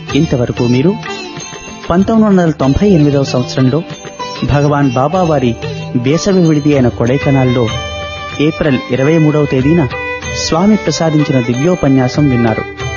ఇంతవరకు మీరు 1998వ సంవత్సరంలో భగవాన్ బాబా వారి వేసవి విడిది అయిన కొడైకెనాల్లో ఏప్రిల్ 23వ తేదీన స్వామి ప్రసాదించిన దివ్యోపన్యాసం విన్నారు.